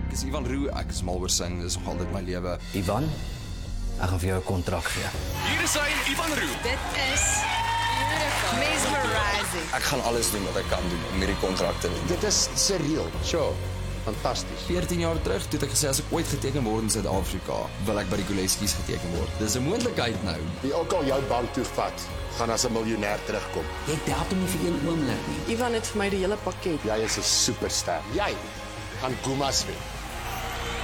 Ek is Ivan Roux, ek is mal oor sing, dis nog altyd my lewe. Ivan, ek gaan vir jou 'n kontrak gee. Hier is hy, Ivan Roux. Dit is mesmerizing. Ek gaan alles doen wat ek kan doen om hierdie kontrak te wen. Dit is surreal. Sure. Fantasties. 14 jaar terug, toe het ek gesê as ek ooit geteken word in Suid-Afrika, wil ek by die Gillespie's geteken word. Dis 'n moontlikheid nou. Wie ook al jou bank toe vat, gaan as 'n miljonair terugkom. Jy help hom nie vir een oomblik nie. Ivan het vir my die hele pakket. Jy is 'n superster. Jy gaan Gumas wen.